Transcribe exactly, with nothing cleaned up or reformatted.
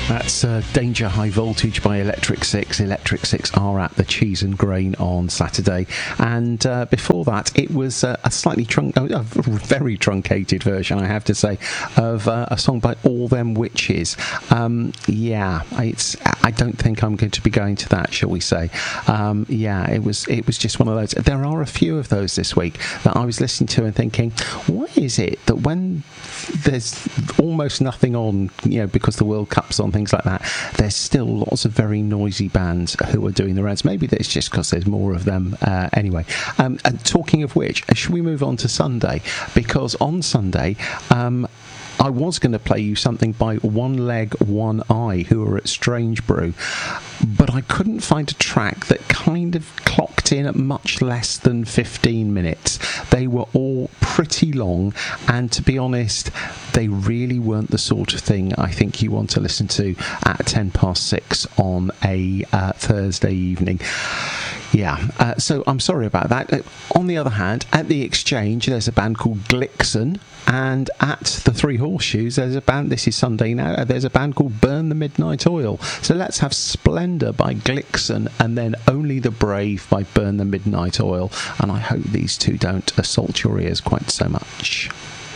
That's uh, Danger High Voltage by Electric Six. Electric Six are at the Cheese and Grain on Saturday. And uh, before that, it was uh, a slightly trunk, a very truncated version, I have to say, of uh, a song by All Them Witches. Um, yeah, it's. I don't think I'm going to be going to that, shall we say. Um, yeah, it was it was just one of those. There are a few of those this week that I was listening to and thinking, why is it that when there's almost nothing on, you know, because the World Cup's on, things like that, there's still lots of very noisy bands who are doing the rounds. Maybe it's just because there's more of them. Uh, anyway, um, and talking of which, should we move on to Sunday? Because on Sunday, um, I was going to play you something by One Leg, One Eye, who are at Strange Brew, but I couldn't find a track that kind of clocked in at much less than fifteen minutes. They were all pretty long, and to be honest, they really weren't the sort of thing I think you want to listen to at ten past six on a uh, Thursday evening. Yeah, uh, so I'm sorry about that. Uh, on the other hand, at the Exchange, there's a band called Glixon, and at the Three Horseshoes, there's a band, this is Sunday now, uh, there's a band called Burn the Midnight Oil. So let's have Splendour by Glixon, and then Only the Brave by Burn the Midnight Oil, and I hope these two don't assault your ears quite so much.